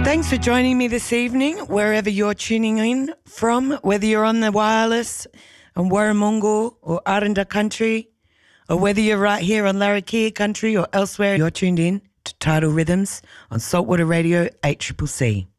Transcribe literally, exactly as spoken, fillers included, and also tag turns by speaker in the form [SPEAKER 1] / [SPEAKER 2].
[SPEAKER 1] Thanks for joining me this evening, wherever you're tuning in from, whether you're on the wireless in Warramungal or Aranda country, or whether you're right here on Larrakia country or elsewhere, you're tuned in to Tidal Rhythms on Saltwater Radio eight C C C.